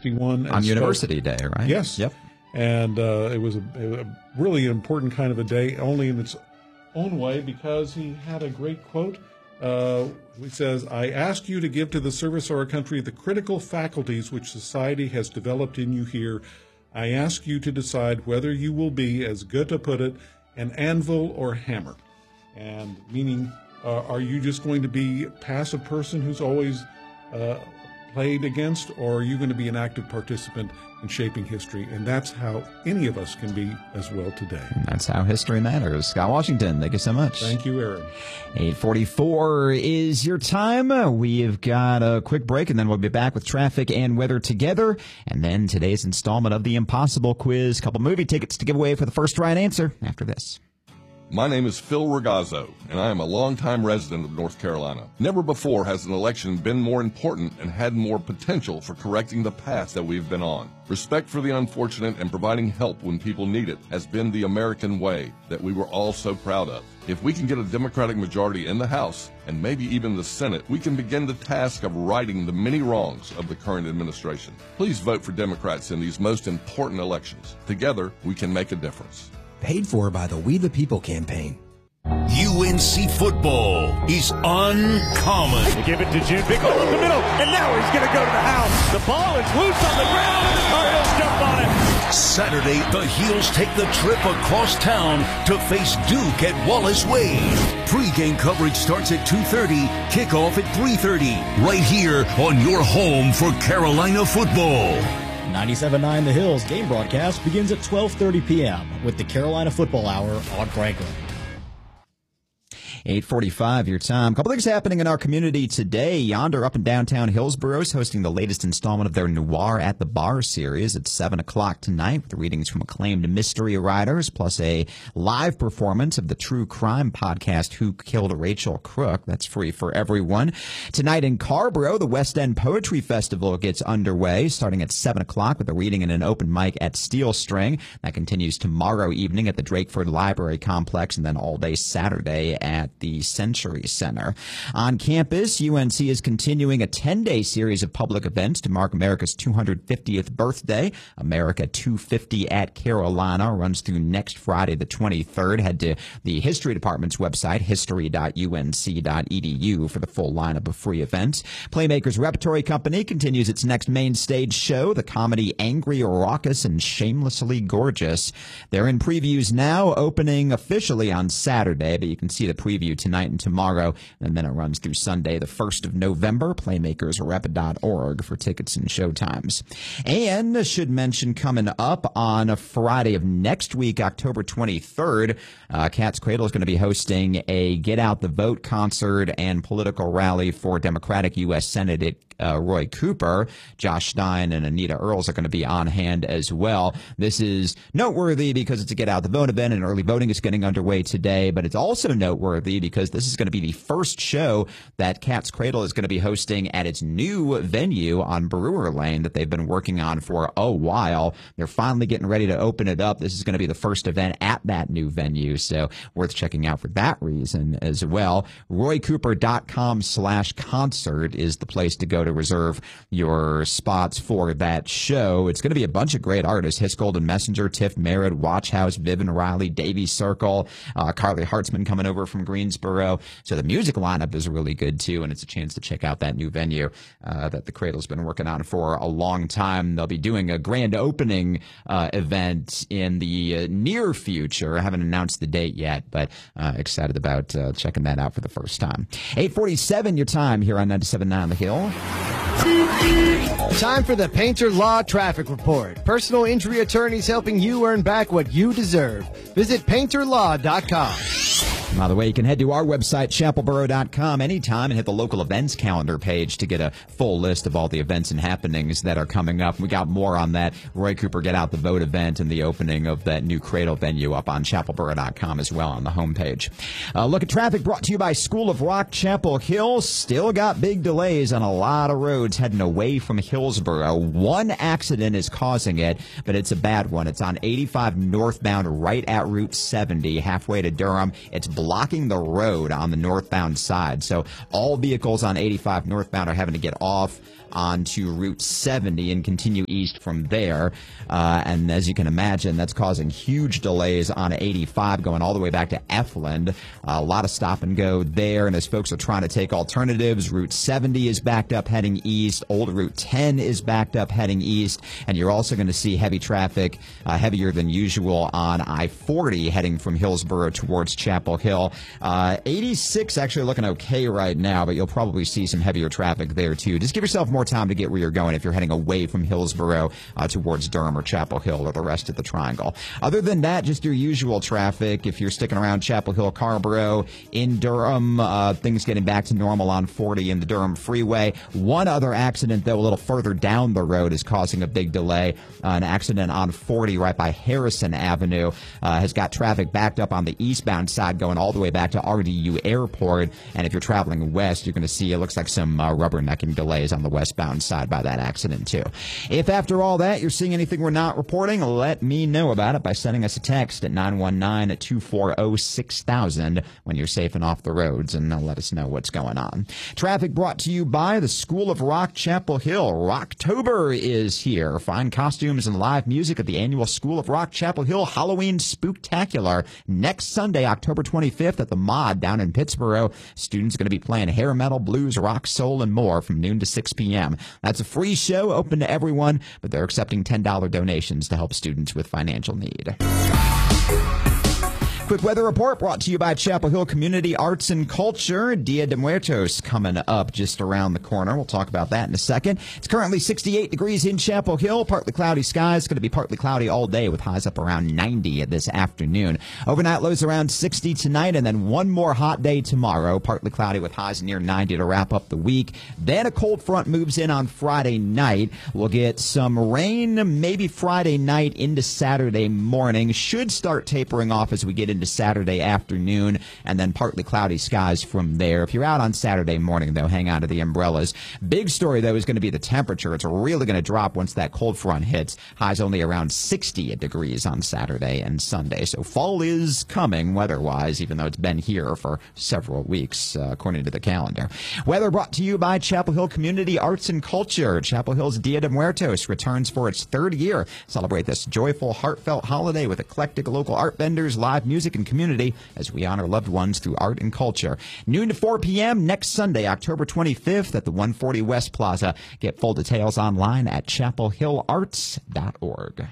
1961. On University Day, right? Yes. Yep. And it was a really important kind of a day, only in its own way, because he had a great quote. He says, "I ask you to give to the service of our country the critical faculties which society has developed in you here. I ask you to decide whether you will be, as Goethe put it, an anvil or hammer." And meaning, are you just going to be a passive person who's always played against, or are you going to be an active participant in shaping history? And that's how any of us can be as well today. And that's how history matters. Scott Washington, thank you so much. Thank you, Aaron. 8:44 is your time. We've got a quick break, and then we'll be back with traffic and weather together. And then today's installment of the Impossible Quiz. Couple movie tickets to give away for the first right answer after this. My name is Phil Ragazzo, and I am a longtime resident of North Carolina. Never before has an election been more important and had more potential for correcting the path that we've been on. Respect for the unfortunate and providing help when people need it has been the American way that we were all so proud of. If we can get a Democratic majority in the House, and maybe even the Senate, we can begin the task of righting the many wrongs of the current administration. Please vote for Democrats in these most important elections. Together, we can make a difference. Paid for by the We the People campaign. UNC football is uncommon. They give it to June. Big hole in the middle, and now he's going to go to the house. The ball is loose on the ground, and the Tar Heels jump on it. Saturday, the Heels take the trip across town to face Duke at Wallace Wade. Pre-game coverage starts at 2:30, kickoff at 3:30, right here on your home for Carolina football. 97.9 The Hills game broadcast begins at 12:30 p.m. with the Carolina Football Hour on Franklin. 8:45 your time. A couple things happening in our community today. Yonder up in downtown Hillsborough is hosting the latest installment of their Noir at the Bar series at 7 o'clock tonight with readings from acclaimed mystery writers, plus a live performance of the true crime podcast Who Killed Rachel Crook. That's free for everyone. Tonight in Carrboro, the West End Poetry Festival gets underway, starting at 7 o'clock with a reading and an open mic at Steel String. That continues tomorrow evening at the Drakeford Library Complex, and then all day Saturday at the Century Center. On campus, UNC is continuing a 10-day series of public events to mark America's 250th birthday. America 250 at Carolina runs through next Friday, the 23rd. Head to the History Department's website, history.unc.edu, for the full lineup of free events. Playmakers Repertory Company continues its next main stage show, the comedy Angry, Raucous, and Shamelessly Gorgeous. They're in previews now, opening officially on Saturday, but you can see the preview tonight and tomorrow, and then it runs through Sunday, the 1st of November. Playmakersrep.org for tickets and showtimes. And I should mention, coming up on a Friday of next week, October 23rd, Cat's Cradle is going to be hosting a Get Out the Vote concert and political rally for Democratic U.S. Senate Roy Cooper. Josh Stein and Anita Earls are going to be on hand as well. This is noteworthy because it's a Get Out the Vote event, and early voting is getting underway today, but it's also noteworthy because this is going to be the first show that Cat's Cradle is going to be hosting at its new venue on Brewer Lane that they've been working on for a while. They're finally getting ready to open it up. This is going to be the first event at that new venue, so worth checking out for that reason as well. RoyCooper.com/concert is the place to go to reserve your spots for that show. It's going to be a bunch of great artists: Hiss Golden Messenger, Tiff Merritt, Watch House, Vivian Riley, Davey Circle, Carly Hartzman coming over from Greensboro. So the music lineup is really good too, and it's a chance to check out that new venue that the Cradle's been working on for a long time. They'll be doing a grand opening event in the near future. I haven't announced the date yet, but excited about checking that out for the first time. 8:47 your time here on 97.9 The Hill. Time for the Painter Law Traffic Report. Personal injury attorneys helping you earn back what you deserve. Visit painterlaw.com. By the way, you can head to our website, chapelboro.com, anytime and hit the local events calendar page to get a full list of all the events and happenings that are coming up. We got more on that Roy Cooper Get Out the Vote event and the opening of that new Cradle venue up on chapelboro.com as well on the homepage. Look at traffic brought to you by School of Rock, Chapel Hill. Still got big delays on a lot of roads heading away from Hillsborough. One accident is causing it, but it's a bad one. It's on 85 northbound right at Route 70, halfway to Durham. It's blocking the road on the northbound side. So all vehicles on 85 northbound are having to get off onto Route 70 and continue east from there. And as you can imagine, that's causing huge delays on 85 going all the way back to Efland. A lot of stop and go there. And as folks are trying to take alternatives, Route 70 is backed up heading east. Old Route 10 is backed up heading east. And you're also going to see heavy traffic, heavier than usual on I-40 heading from Hillsborough towards Chapel Hill. 86 actually looking okay right now, but you'll probably see some heavier traffic there too. Just give yourself more time to get where you're going if you're heading away from Hillsborough towards Durham or Chapel Hill or the rest of the triangle. Other than that, just your usual traffic. If you're sticking around Chapel Hill, Carrboro, in Durham, things getting back to normal on 40 in the Durham Freeway. One other accident, though, a little further down the road is causing a big delay. An accident on 40 right by Harrison Avenue has got traffic backed up on the eastbound side going all the way back to RDU Airport. And if you're traveling west, you're going to see it looks like some rubbernecking delays on the westbound side by that accident, too. If after all that you're seeing anything we're not reporting, let me know about it by sending us a text at 919-240-6000 when you're safe and off the roads, and let us know what's going on. Traffic brought to you by the School of Rock, Chapel Hill. Rocktober is here. Fine costumes and live music at the annual School of Rock, Chapel Hill Halloween Spooktacular next Sunday, October 25th at the Mod down in Pittsboro. Students are going to be playing hair metal, blues, rock, soul, and more from noon to 6 p.m. That's a free show, open to everyone, but they're accepting $10 donations to help students with financial need. Quick weather report brought to you by Chapel Hill Community Arts and Culture. Dia de Muertos coming up just around the corner. We'll talk about that in a second. It's currently 68 degrees in Chapel Hill. Partly cloudy skies. It's going to be partly cloudy all day with highs up around 90 this afternoon. Overnight lows around 60 tonight, and then one more hot day tomorrow. Partly cloudy with highs near 90 to wrap up the week. Then a cold front moves in on Friday night. We'll get some rain maybe Friday night into Saturday morning. Should start tapering off as we get into Saturday afternoon, and then partly cloudy skies from there. If you're out on Saturday morning, though, hang on to the umbrellas. Big story, though, is going to be the temperature. It's really going to drop once that cold front hits. Highs only around 60 degrees on Saturday and Sunday. So fall is coming weather-wise, even though it's been here for several weeks, according to the calendar. Weather brought to you by Chapel Hill Community Arts and Culture. Chapel Hill's Dia de Muertos returns for its third year. Celebrate this joyful, heartfelt holiday with eclectic local art vendors, live music, and community as we honor loved ones through art and culture. Noon to 4 p.m. next Sunday, October 25th at the 140 West Plaza. Get full details online at chapelhillarts.org.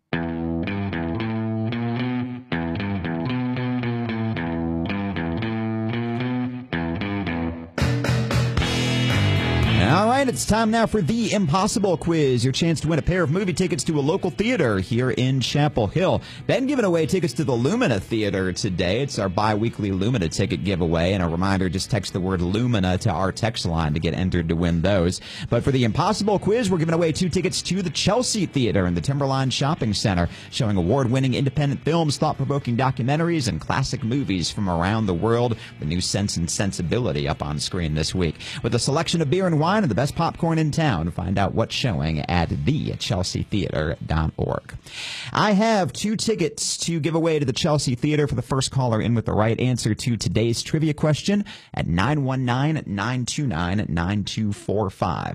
All right, it's time now for the Impossible Quiz, your chance to win a pair of movie tickets to a local theater here in Chapel Hill. Been giving away tickets to the Lumina Theater today. It's our bi-weekly Lumina ticket giveaway, and a reminder, just text the word Lumina to our text line to get entered to win those. But for the Impossible Quiz, we're giving away 2 tickets to the Chelsea Theater in the Timberline Shopping Center, showing award-winning independent films, thought-provoking documentaries, and classic movies from around the world. The new Sense and Sensibility up on screen this week. With a selection of beer and wine and the best popcorn in town. Find out what's showing at thechelseatheater.org. I have 2 tickets to give away to the Chelsea Theater for the first caller in with the right answer to today's trivia question at 919-929-9245.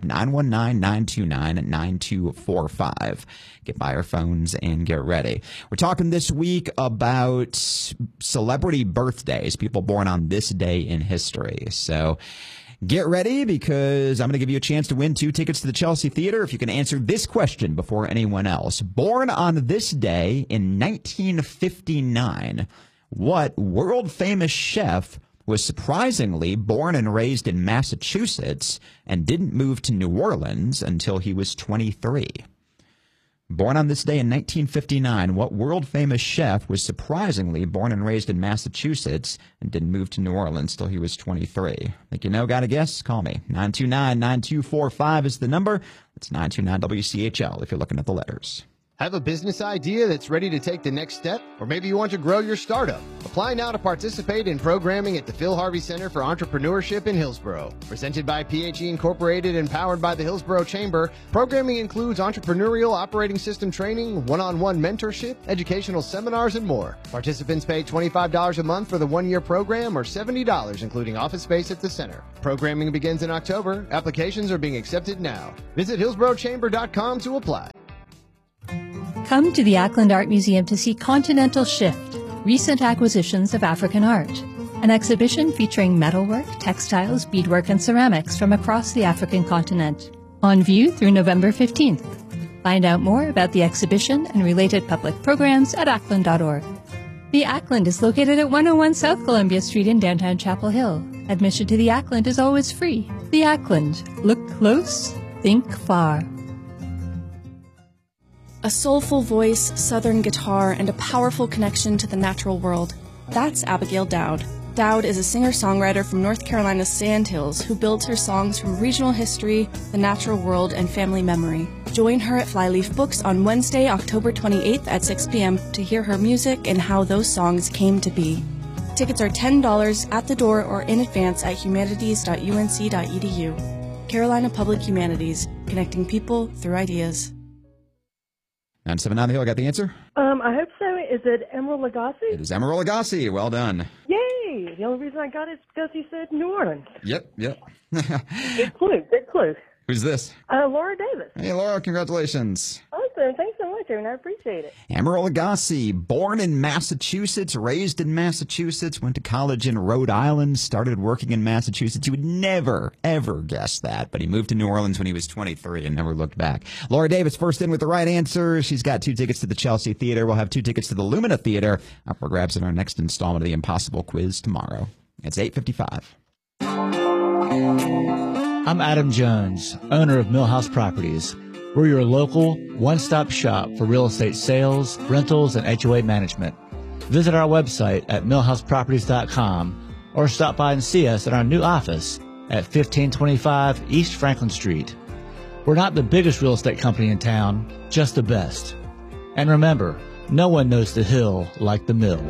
919-929-9245. Get by our phones and get ready. We're talking this week about celebrity birthdays, people born on this day in history. So get ready, because I'm going to give you a chance to win 2 tickets to the Chelsea Theater if you can answer this question before anyone else. Born on this day in 1959, what world-famous chef was surprisingly born and raised in Massachusetts and didn't move to New Orleans until he was 23? Born on this day in 1959, what world-famous chef was surprisingly born and raised in Massachusetts and didn't move to New Orleans till he was 23? Think you know? Got a guess? Call me. 929-9245 is the number. It's 929-WCHL if you're looking at the letters. Have a business idea that's ready to take the next step? Or maybe you want to grow your startup? Apply now to participate in programming at the Phil Harvey Center for Entrepreneurship in Hillsborough. Presented by PHE Incorporated and powered by the Hillsborough Chamber, programming includes entrepreneurial operating system training, one-on-one mentorship, educational seminars, and more. Participants pay $25 a month for the one-year program or $70 including office space at the center. Programming begins in October. Applications are being accepted now. Visit hillsboroughchamber.com to apply. Come to the Ackland Art Museum to see Continental Shift, Recent Acquisitions of African Art, an exhibition featuring metalwork, textiles, beadwork, and ceramics from across the African continent. On view through November 15th. Find out more about the exhibition and related public programs at ackland.org. The Ackland is located at 101 South Columbia Street in downtown Chapel Hill. Admission to the Ackland is always free. The Ackland. Look close, think far. A soulful voice, southern guitar, and a powerful connection to the natural world. That's Abigail Dowd. Dowd is a singer-songwriter from North Carolina's Sandhills who builds her songs from regional history, the natural world, and family memory. Join her at Flyleaf Books on Wednesday, October 28th at 6 p.m. to hear her music and how those songs came to be. Tickets are $10 at the door or in advance at humanities.unc.edu. Carolina Public Humanities, connecting people through ideas. 979 The Hill, got the answer? I hope so. Is it Emeril Lagasse? It is Emeril Lagasse. Well done. Yay! The only reason I got it is because he said New Orleans. Yep. Good clue. Who's this? Laura Davis. Hey, Laura, congratulations. Awesome. Thanks so much, Aaron. I appreciate it. Emeril Lagasse, born in Massachusetts, raised in Massachusetts, went to college in Rhode Island, started working in Massachusetts. You would never, ever guess that, but he moved to New Orleans when he was 23 and never looked back. Laura Davis first in with the right answer. She's got 2 tickets to the Chelsea Theater. We'll have 2 tickets to the Lumina Theater up for grabs in our next installment of the Impossible Quiz tomorrow. It's 8:55. I'm Adam Jones, owner of Millhouse Properties. We're your local one-stop shop for real estate sales, rentals, and HOA management. Visit our website at millhouseproperties.com or stop by and see us at our new office at 1525 East Franklin Street. We're not the biggest real estate company in town, just the best. And remember, no one knows the hill like the mill.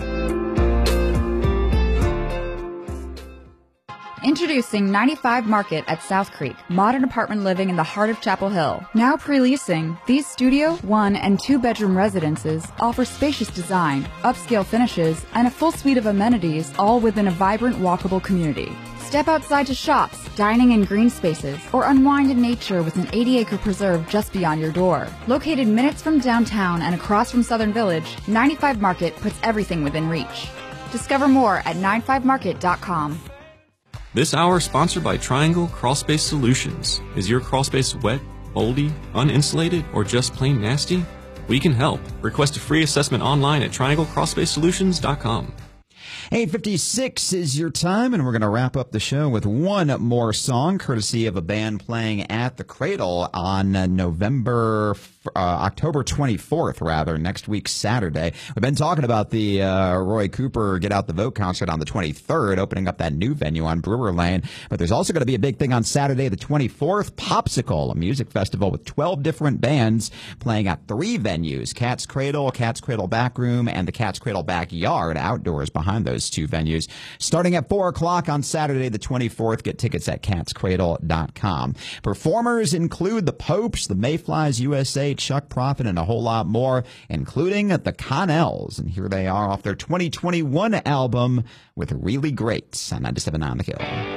Introducing 95 Market at South Creek, modern apartment living in the heart of Chapel Hill. Now pre-leasing, these studio, 1- and 2-bedroom residences offer spacious design, upscale finishes, and a full suite of amenities, all within a vibrant, walkable community. Step outside to shops, dining in green spaces, or unwind in nature with an 80-acre preserve just beyond your door. Located minutes from downtown and across from Southern Village, 95 Market puts everything within reach. Discover more at 95market.com. This hour is sponsored by Triangle Crawlspace Solutions. Is your crawlspace wet, moldy, uninsulated, or just plain nasty? We can help. Request a free assessment online at trianglecrawlspacesolutions.com. 8:56 is your time, and we're going to wrap up the show with one more song, courtesy of a band playing at the Cradle on October 24th, next week, Saturday. We've been talking about the Roy Cooper Get Out the Vote concert on the 23rd, opening up that new venue on Brewer Lane. But there's also going to be a big thing on Saturday, the 24th, Popsicle, a music festival with 12 different bands playing at 3 venues, Cat's Cradle Backroom, and the Cat's Cradle Backyard outdoors behind those 2 venues. Starting at 4 o'clock on Saturday, the 24th. Get tickets at catscradle.com. Performers include the Popes, the Mayflies USA, Chuck Prophet, and a whole lot more, including the Connells. And here they are off their 2021 album with Really Great on 97.9 The Hill.